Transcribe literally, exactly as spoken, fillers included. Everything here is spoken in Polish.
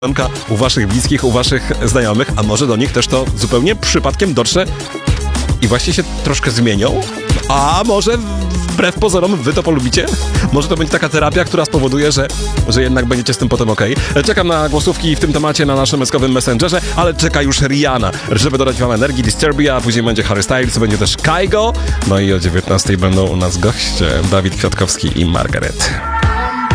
u waszych bliskich, u waszych znajomych, a może do nich też to zupełnie przypadkiem dotrze i właśnie się troszkę zmienią? A może wbrew pozorom wy to polubicie? Może to będzie taka terapia, która spowoduje, że, że jednak będziecie z tym potem okej. Okay. Czekam na głosówki w tym temacie na naszym meskowym Messengerze, ale czeka już Rihanna, żeby dodać wam energii, Disturbia, a później będzie Harry Styles, będzie też Kygo, no i o dziewiętnastej będą u nas goście Dawid Kwiatkowski i Margaret.